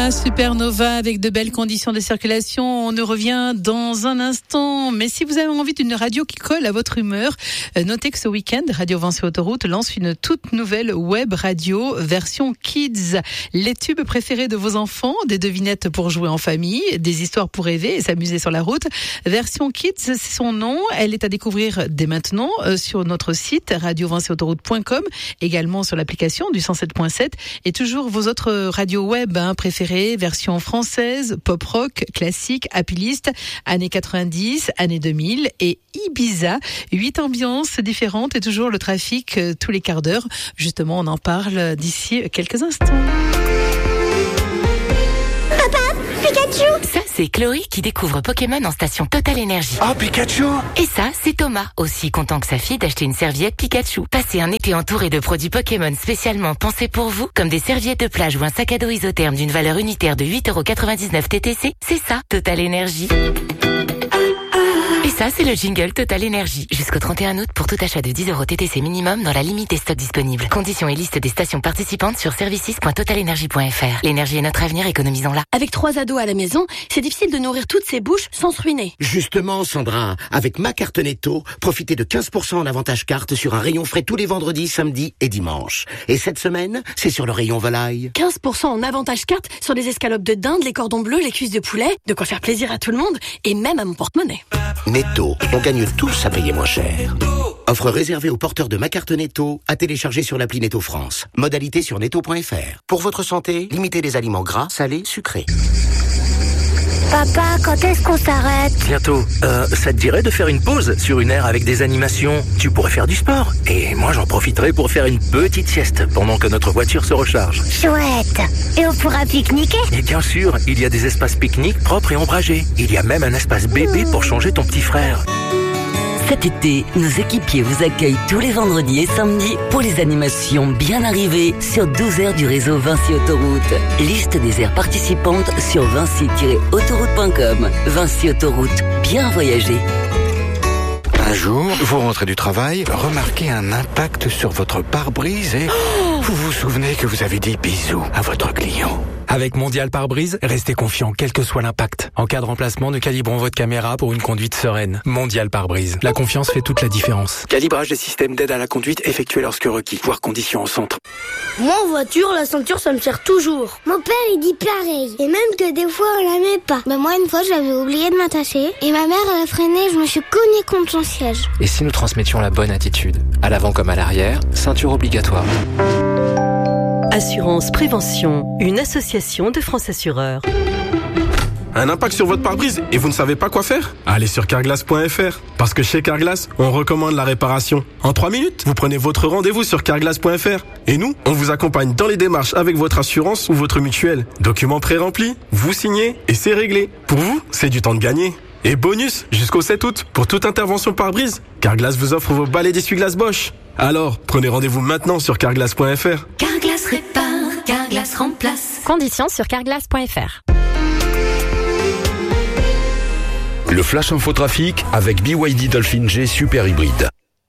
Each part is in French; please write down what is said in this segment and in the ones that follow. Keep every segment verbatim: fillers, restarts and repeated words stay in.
Thomas Supernova avec de belles conditions de circulation. On nous revient dans un instant. Mais si vous avez envie d'une radio qui colle à votre humeur, notez que ce week-end, Radio Vinci Autoroute lance une toute nouvelle web radio version Kids. Les tubes préférés de vos enfants, des devinettes pour jouer en famille, des histoires pour rêver et s'amuser sur la route. Version Kids, c'est son nom. Elle est à découvrir dès maintenant sur notre site radio vinci autoroute point com, également sur l'application du cent sept point sept et toujours vos autres radios web hein, préférées, version française, pop rock, classique, happy list, années quatre-vingt-dix, années deux mille et Ibiza. Huit ambiances différentes et toujours le trafic euh, tous les quarts d'heure. Justement, on en parle d'ici quelques instants. Papa, Pikachu! Ça, c'est Chloé qui découvre Pokémon en station Total Energy. Oh, Pikachu! Et ça, c'est Thomas, aussi content que sa fille d'acheter une serviette Pikachu. Passez un été entouré de produits Pokémon spécialement pensés pour vous, comme des serviettes de plage ou un sac à dos isotherme d'une valeur unitaire de huit euros quatre-vingt-dix-neuf T T C. C'est ça, Total Energy. Et ça, c'est le jingle Total Energy. Jusqu'au trente et un août pour tout achat de dix euros T T C minimum dans la limite des stocks disponibles. Conditions et liste des stations participantes sur services point total energy point f r. L'énergie est notre avenir, économisons-la. Avec trois ados à la maison, c'est difficile de nourrir toutes ces bouches sans se ruiner. Justement, Sandra, avec ma carte Netto, profitez de quinze pour cent en avantage carte sur un rayon frais tous les vendredis, samedis et dimanches. Et cette semaine, c'est sur le rayon volaille. quinze pour cent en avantage carte sur les escalopes de dinde, les cordons bleus, les cuisses de poulet. De quoi faire plaisir à tout le monde et même à mon porte-monnaie. Netto, on gagne tous à payer moins cher. Offre réservée aux porteurs de ma carte Netto, à télécharger sur l'appli Netto France. Modalité sur netto point f r. Pour votre santé, limitez les aliments gras, salés, sucrés. Papa, quand est-ce qu'on s'arrête? Bientôt. Euh, ça te dirait de faire une pause sur une aire avec des animations? Tu pourrais faire du sport. Et moi, j'en profiterai pour faire une petite sieste pendant que notre voiture se recharge. Chouette. Et on pourra pique-niquer? Et bien sûr, il y a des espaces pique-nique propres et ombragés. Il y a même un espace bébé pour changer ton petit frère. Cet été, nos équipiers vous accueillent tous les vendredis et samedis pour les animations bien arrivées sur douze aires du réseau Vinci Autoroute. Liste des aires participantes sur vinci tiret autoroute point com. Vinci Autoroute, bien voyager. Un jour, vous rentrez du travail, remarquez un impact sur votre pare-brise et oh vous vous souvenez que vous avez dit bisous à votre client. Avec Mondial Pare-Brise, restez confiant quel que soit l'impact. En cas de remplacement, nous calibrons votre caméra pour une conduite sereine. Mondial Pare-Brise. La confiance fait toute la différence. Calibrage des systèmes d'aide à la conduite effectué lorsque requis. Voir conditions en centre. Moi en voiture, la ceinture ça me sert toujours. Mon père il dit pareil. Et même que des fois on la met pas. Bah moi une fois j'avais oublié de m'attacher. Et ma mère elle a freiné, je me suis cognée contre son siège. Et si nous transmettions la bonne attitude? À l'avant comme à l'arrière, ceinture obligatoire. Assurance Prévention, une association de France Assureurs. Un impact sur votre pare-brise et vous ne savez pas quoi faire? Allez sur carglass point f r. Parce que chez Carglass, on recommande la réparation. En trois minutes, vous prenez votre rendez-vous sur carglass point f r. Et nous, on vous accompagne dans les démarches avec votre assurance ou votre mutuelle. Documents pré-remplis, vous signez et c'est réglé. Pour vous, c'est du temps de gagner. Et bonus, jusqu'au sept août, pour toute intervention pare-brise, Carglass vous offre vos balais d'essuie-glace Bosch. Alors, prenez rendez-vous maintenant sur carglass point f r. Carglass répare, Carglass remplace. Conditions sur carglass point f r. Le Flash Infotrafic avec B Y D Dolphin G Super Hybride.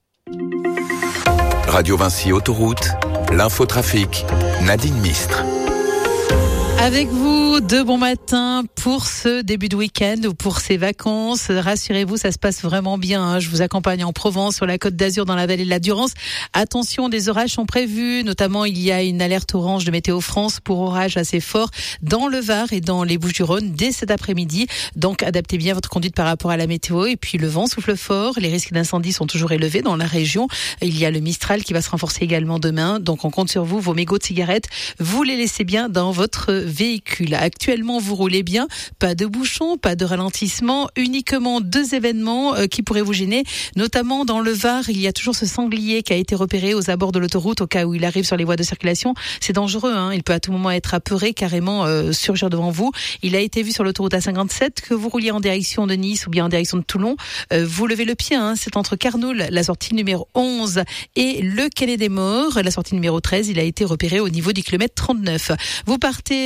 Radio Vinci Autoroute, l'infotrafic, Nadine Mistre. Avec vous, de bon matin pour ce début de week-end ou pour ces vacances. Rassurez-vous, ça se passe vraiment bien. Hein. Je vous accompagne en Provence, sur la Côte d'Azur, dans la vallée de la Durance. Attention, des orages sont prévus. Notamment, il y a une alerte orange de Météo France pour orages assez forts dans le Var et dans les Bouches-du-Rhône dès cet après-midi. Donc, adaptez bien votre conduite par rapport à la météo. Et puis, le vent souffle fort. Les risques d'incendie sont toujours élevés dans la région. Il y a le Mistral qui va se renforcer également demain. Donc, on compte sur vous. Vos mégots de cigarettes, vous les laissez bien dans votre véhicule. Actuellement, vous roulez bien, pas de bouchons, pas de ralentissement, uniquement deux événements euh, qui pourraient vous gêner, notamment dans le Var. Il y a toujours ce sanglier qui a été repéré aux abords de l'autoroute au cas où il arrive sur les voies de circulation. C'est dangereux, hein. Il peut à tout moment être apeuré, carrément euh, surgir devant vous. Il a été vu sur l'autoroute A cinquante-sept, que vous rouliez en direction de Nice ou bien en direction de Toulon. Euh, vous levez le pied, hein. C'est entre Carnoul, la sortie numéro onze, et le Quai des Morts, la sortie numéro treize. Il a été repéré au niveau du kilomètre trente-neuf. Vous partez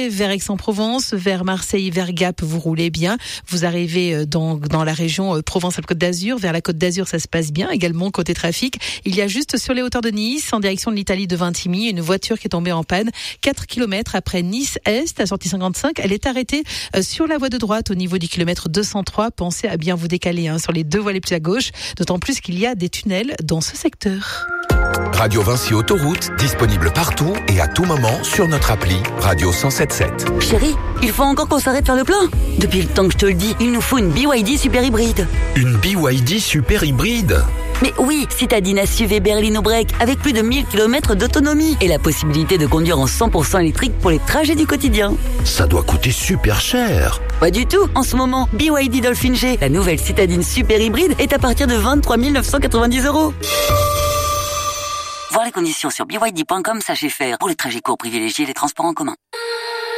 vers Aix-en-Provence, vers Marseille, vers Gap, vous roulez bien. Vous arrivez dans, dans la région Provence-Alpes-Côte d'Azur. Vers la Côte d'Azur, ça se passe bien. Également, côté trafic, il y a juste sur les hauteurs de Nice, en direction de l'Italie de Vintimille, une voiture qui est tombée en panne. quatre kilomètres après Nice-Est, à sortie cinquante-cinq. Elle est arrêtée sur la voie de droite au niveau du kilomètre deux cent trois. Pensez à bien vous décaler hein, sur les deux voies les plus à gauche. D'autant plus qu'il y a des tunnels dans ce secteur. Radio Vinci Autoroute, disponible partout et à tout moment sur notre appli Radio cent sept sept. Chérie, il faut encore qu'on s'arrête faire le plein. Depuis le temps que je te le dis, il nous faut une B Y D super hybride. Une B Y D super hybride? Mais oui, citadine S U V Berlino Break avec plus de mille kilomètres d'autonomie et la possibilité de conduire en cent pour cent électrique pour les trajets du quotidien. Ça doit coûter super cher. Pas du tout. En ce moment, B Y D Dolphin G, la nouvelle citadine super hybride, est à partir de vingt-trois mille neuf cent quatre-vingt-dix euros. Voir les conditions sur b y d point com, sachez faire. Pour les trajets courts, privilégiez les transports en commun.